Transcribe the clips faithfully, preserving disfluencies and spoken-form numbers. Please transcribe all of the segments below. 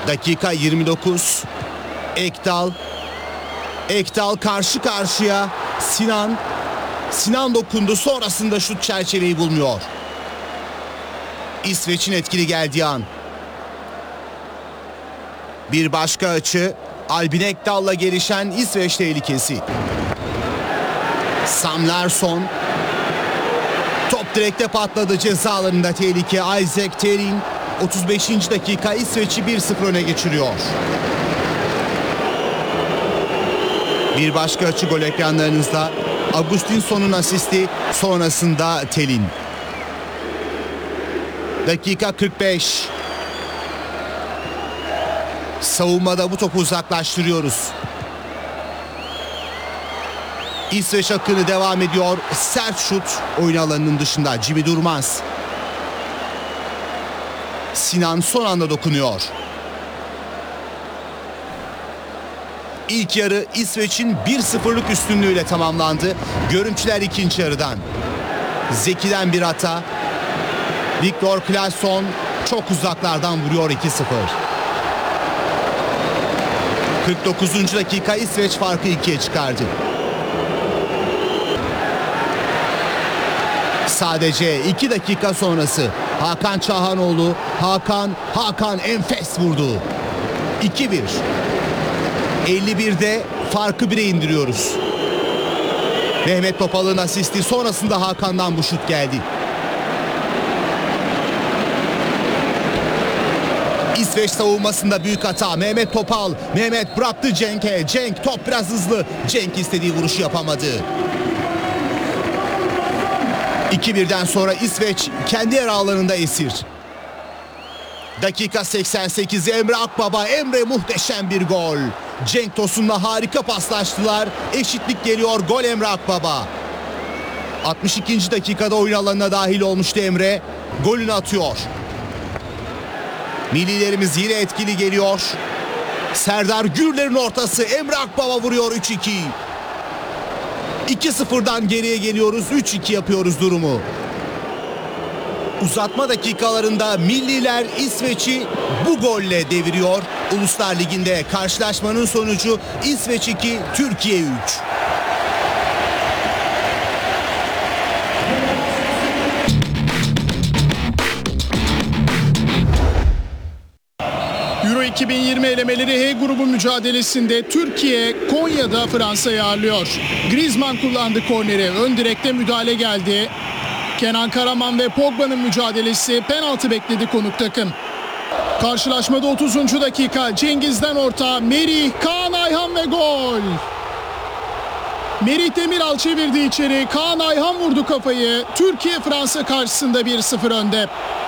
Dakika yirmi dokuz. Ekdal. Ekdal karşı karşıya. Sinan. Sinan dokundu. Sonrasında şut çerçeveyi bulmuyor. İsveç'in etkili geldiği an. Bir başka açı. Albin Ekdal'la gelişen İsveç tehlikesi. Sam Larsson. Top direkte patladı, ceza alanında tehlike. Isaac Terin otuz beşinci dakika İsveç'i bir sıfır öne geçiriyor. Bir başka açı gol ekranlarınızda. Augustinsson'un asisti, sonrasında Telin. Dakika kırk beş. Savunmada bu topu uzaklaştırıyoruz. İsveç akını devam ediyor. Sert şut oyun alanının dışında. Jimmy Durmaz. Sinan son anda dokunuyor. İlk yarı İsveç'in bir sıfırlık üstünlüğüyle tamamlandı. Görüntüler ikinci yarıdan. Zeki'den bir hata. Viktor Claesson çok uzaklardan vuruyor iki sıfır. kırk dokuzuncu dakika İsveç farkı ikiye çıkardı. Sadece iki dakika sonrası Hakan Çahanoğlu, Hakan, Hakan enfes vurdu. iki bir. elli birde farkı bire indiriyoruz. Mehmet Topal'ın asisti, sonrasında Hakan'dan bu şut geldi. İsveç savunmasında büyük hata. Mehmet Topal, Mehmet bıraktı Cenk'e. Cenk top biraz hızlı. Cenk istediği vuruşu yapamadı. iki birden sonra İsveç kendi yer alanında esir. Dakika seksen sekiz. Emre Akbaba. Emre muhteşem bir gol. Cenk Tosun'la harika paslaştılar. Eşitlik geliyor. Gol Emre Akbaba. altmış ikinci dakikada oyun alanına dahil olmuştu Emre. Golünü atıyor. Millilerimiz yine etkili geliyor. Serdar Gürler'in ortası. Emre Akbaba vuruyor üç iki. iki sıfırdan geriye geliyoruz. üç iki yapıyoruz durumu. Uzatma dakikalarında milliler İsveç'i bu golle deviriyor. Uluslar Ligi'nde karşılaşmanın sonucu İsveç iki, Türkiye üç. Euro iki bin yirmi elemeleri H grubu mücadelesinde Türkiye Konya'da Fransa'yı ağırlıyor. Griezmann kullandı korneri. Ön direkte müdahale geldi. Kenan Karaman ve Pogba'nın mücadelesi, penaltı bekledi konuk takım. Karşılaşmada otuzuncu dakika Cengiz'den orta, Merih, Kaan Ayhan ve gol. Merih Demiral çevirdi içeri, Kaan Ayhan vurdu kafayı. Türkiye Fransa karşısında bir sıfır önde.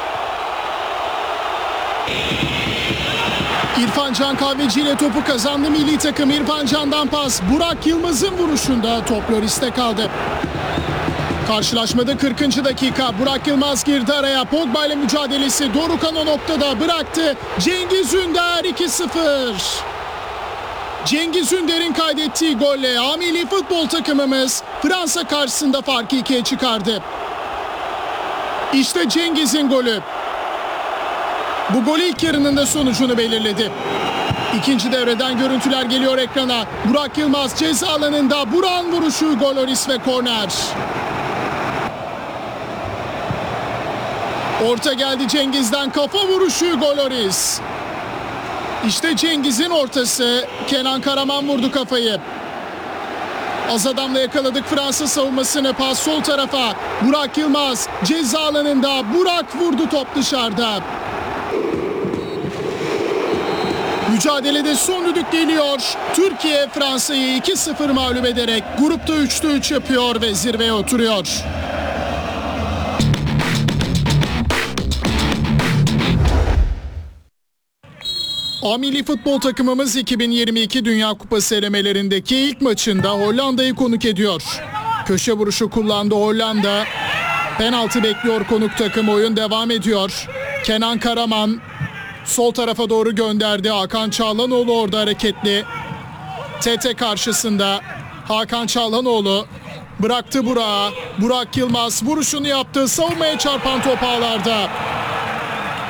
İrfan Can Kahveci ile topu kazandı milli takım. İrfan Can'dan pas, Burak Yılmaz'ın vuruşunda top Loris'te kaldı. Karşılaşmada kırkıncı dakika Burak Yılmaz girdi araya. Pogba ile mücadelesi, Dorukhan o noktada bıraktı. Cengiz Ünder iki sıfır. Cengiz Ünder'in kaydettiği golle A milli futbol takımımız Fransa karşısında farkı ikiye çıkardı. İşte Cengiz'in golü. Bu gol ilk yarının da sonucunu belirledi. İkinci devreden görüntüler geliyor ekrana. Burak Yılmaz ceza alanında, Burak'ın vuruşu, gol Loris ve korner. Orta geldi Cengiz'den, kafa vuruşu, gol Loris. İşte Cengiz'in ortası, Kenan Karaman vurdu kafayı. Az adamla yakaladık Fransa savunmasını, pas sol tarafa. Burak Yılmaz ceza alanında, Burak vurdu, top dışarıda. Mücadelede son düdük geliyor. Türkiye Fransa'yı iki sıfır mağlup ederek grupta üçte üç yapıyor ve zirveye oturuyor. A milli futbol takımımız iki bin yirmi iki Dünya Kupası elemelerindeki ilk maçında Hollanda'yı konuk ediyor. Köşe vuruşu kullandı Hollanda. Penaltı bekliyor konuk takım, oyun devam ediyor. Kenan Karaman sol tarafa doğru gönderdi. Hakan Çağlanoğlu orada hareketli. T T karşısında Hakan Çağlanoğlu bıraktı Burak'a. Burak Yılmaz vuruşunu yaptı. Savunmaya çarpan top ağlarda.